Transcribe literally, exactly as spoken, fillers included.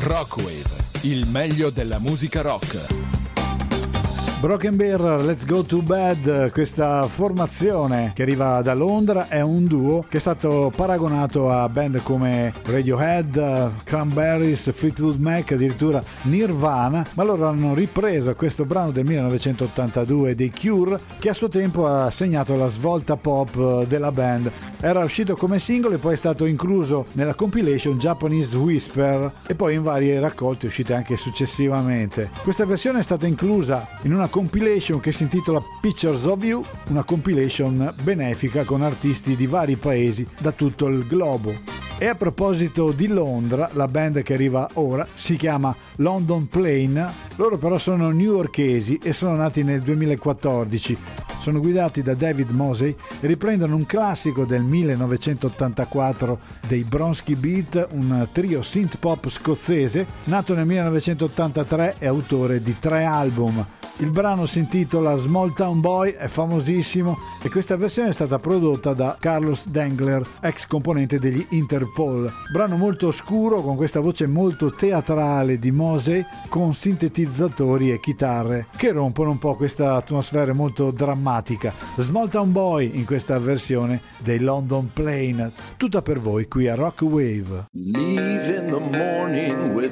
Rockwave, il meglio della musica rock. Broken Bear, Let's Go to Bed, questa formazione che arriva da Londra è un duo che è stato paragonato a band come Radiohead, Cranberries, Fleetwood Mac, addirittura Nirvana, ma loro hanno ripreso questo brano del millenovecentottantadue dei Cure che a suo tempo ha segnato la svolta pop della band. Era uscito come singolo e poi è stato incluso nella compilation Japanese Whisper e poi in varie raccolte uscite anche successivamente. Questa versione è stata inclusa in una compilation che si intitola Pictures of You, una compilation benefica con artisti di vari paesi da tutto il globo. E a proposito di Londra, la band che arriva ora si chiama London Plane, loro però sono newyorkesi e sono nati nel duemilaquattordici. Sono guidati da David Mosey e riprendono un classico del millenovecentottantaquattro dei Bronski Beat, un trio synth pop scozzese nato nel millenovecentottantatré e autore di tre album. Il brano si intitola Small Town Boy, è famosissimo e questa versione è stata prodotta da Carlos Dengler, ex componente degli Interpol. Brano molto oscuro con questa voce molto teatrale di Mosey con sintetizzatori e chitarre che rompono un po' questa atmosfera molto drammatica. Small Town Boy in questa versione dei London Plane, tutta per voi qui a Rockwave. Leave in the morning with